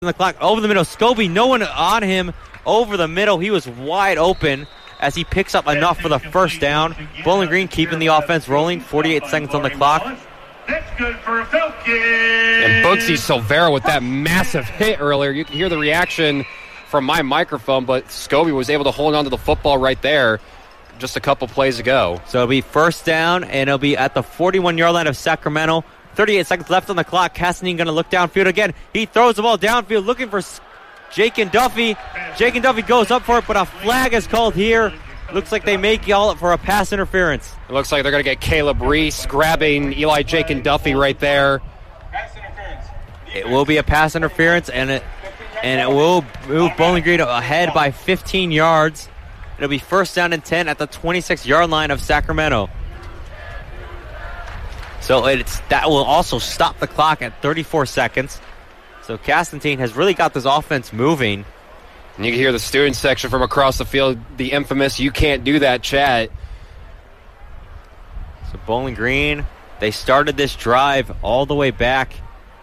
the clock. Over the middle. Scobie, no one on him. Over the middle. He was wide open as he picks up enough for the first down. Bowling Green keeping the offense rolling. 48 seconds on the clock. That's good for a Falcon. And Bugsy Silvera with that massive hit earlier. You can hear the reaction from my microphone, but Scobie was able to hold on to the football right there just a couple plays ago. So it'll be first down, and it'll be at the 41-yard line of Sacramento. 38 seconds left on the clock. Castine going to look downfield again. He throws the ball downfield looking for Jake and Duffy. Jake and Duffy goes up for it, but a flag is called here. Looks like they may call it for a pass interference. It looks like they're going to get Caleb Reese grabbing Eli Jake and Duffy right there. It will be a pass interference, and it will move Bowling Green ahead by 15 yards. It'll be first down and 10 at the 26-yard line of Sacramento. So that will also stop the clock at 34 seconds. So Castantine has really got this offense moving. And you can hear the student section from across the field, the infamous "You Can't Do That" chat. So Bowling Green, they started this drive all the way back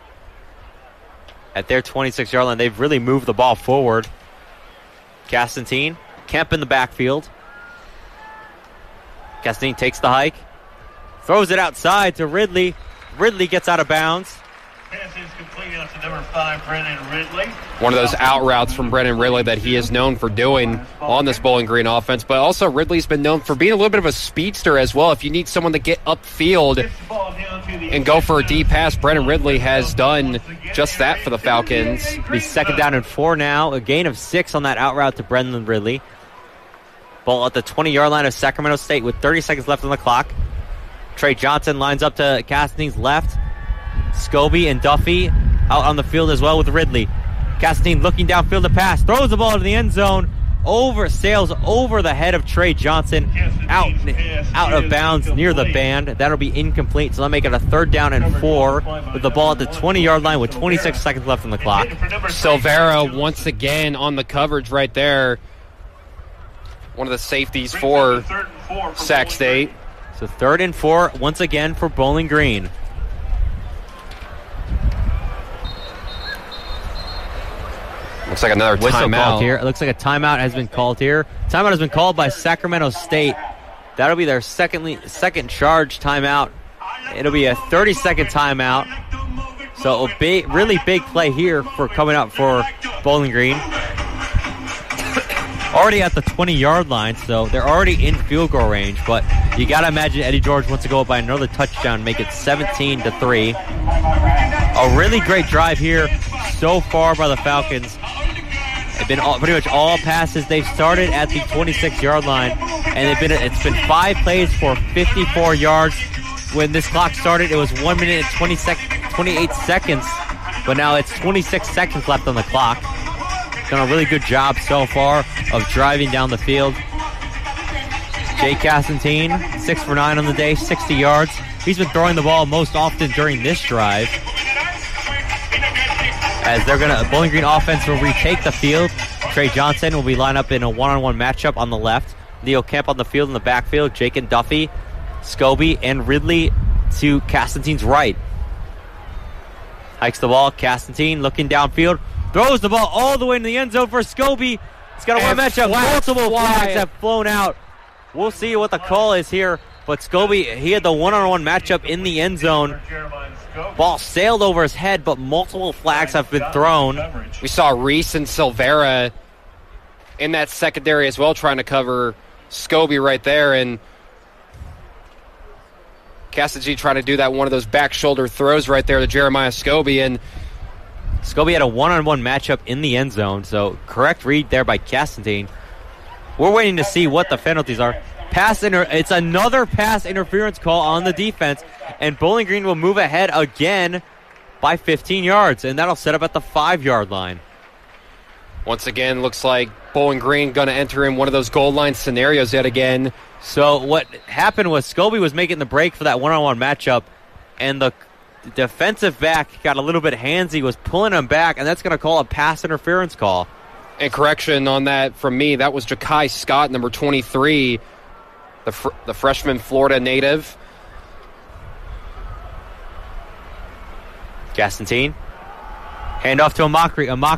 at their 26-yard line. They've really moved the ball forward. Castantine, Kemp in the backfield. Castantine takes the hike. Throws it outside to Ridley. Ridley gets out of bounds. Pass is complete out to number 5, Brennan Ridley. One of those out routes from Brennan Ridley that he is known for doing on this Bowling Green offense. But also Ridley's been known for being a little bit of a speedster as well. If you need someone to get upfield and go for a deep pass, Brennan Ridley has done just that for the Falcons. It'll be second down and 4 now. A gain of 6 on that out route to Brennan Ridley. Ball at the 20-yard line of Sacramento State with 30 seconds left on the clock. Trey Johnson lines up to Castantine's left. Scobie and Duffy out on the field as well with Ridley. Castantine looking downfield to pass. Throws the ball to the end zone. Sails over the head of Trey Johnson. Out of bounds near the band. That'll be incomplete. So they'll make it a third down and 4 with the ball at the 20-yard line with 26 seconds left on the clock. Silvera once again on the coverage right there. One of the safeties for Sac State. So 3rd and 4 once again for Bowling Green. Looks like another timeout here. It looks like a timeout has been called here. Timeout has been called by Sacramento State. That'll be their second charge timeout. It'll be a 30-second timeout. So a really big play here for coming up for Bowling Green. Already at the 20-yard line, so they're already in field goal range. But you got to imagine Eddie George wants to go up by another touchdown, make it 17-3. A really great drive here so far by the Falcons. It's been pretty much all passes. They've started at the 26-yard line, and it's been 5 plays for 54 yards. When this clock started, it was 1 minute and 28 seconds, but now it's 26 seconds left on the clock. Done a really good job so far of driving down the field. Jay Castantine, 6 for 9 on the day, 60 yards. He's been throwing the ball most often during this drive. As Bowling Green offense will retake the field. Trey Johnson will be lined up in a one-on-one matchup on the left. Leo Kemp on the field in the backfield. Jake and Duffy, Scobie, and Ridley to Castantine's right. Hikes the ball. Castantine looking downfield. Throws the ball all the way in the end zone for Scobie. He's got a one matchup. Multiple flags have flown out. We'll see what the call is here. But Scobie, he had the one-on-one matchup in the end zone. Ball sailed over his head, but multiple flags have been thrown. We saw Reese and Silvera in that secondary as well, trying to cover Scobie right there. And Castantine trying to do that one of those back shoulder throws right there to Jeremiah Scobie. And Scobie had a one-on-one matchup in the end zone, so correct read there by Castantine. We're waiting to see what the penalties are. It's another pass interference call on the defense, and Bowling Green will move ahead again by 15 yards, and that'll set up at the 5-yard line. Once again, looks like Bowling Green going to enter in one of those goal line scenarios yet again. So what happened was Scobie was making the break for that one-on-one matchup, and the defensive back got a little bit handsy, was pulling him back, and that's going to call a pass interference call. And correction on that from me, that was Ja'Kai Scott, number 23, the freshman Florida native. Castantine Hand off to Amakri.